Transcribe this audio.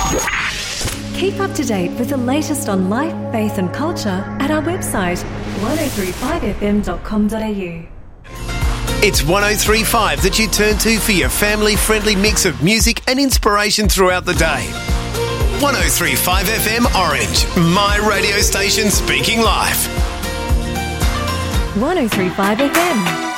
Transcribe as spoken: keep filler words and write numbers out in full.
Keep up to date with the latest on life, faith and culture at our website one oh three five f m dot com dot a u. It's one oh three point five that you turn to for your family-friendly mix of music and inspiration throughout the day. one oh three point five F M Orange, my radio station speaking live. one oh three point five F M.